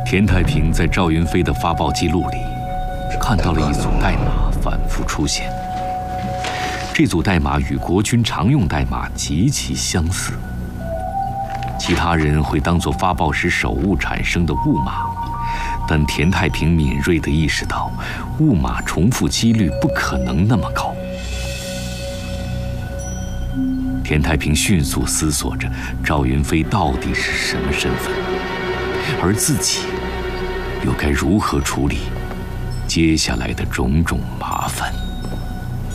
田太平在赵云飞的发报记录里看到了一组代码反复出现，这组代码与国军常用代码极其相似。其他人会当作发报时手误产生的误码，但田太平敏锐地意识到，误码重复几率不可能那么高。田太平迅速思索着赵云飞到底是什么身份，而自己又该如何处理接下来的种种麻烦。